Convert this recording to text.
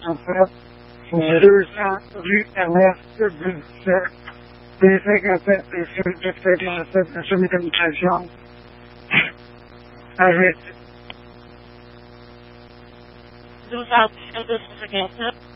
en fait, c'est 200 rue Ernest Bullister, P57, et P57, la semi-communication. Avec 257.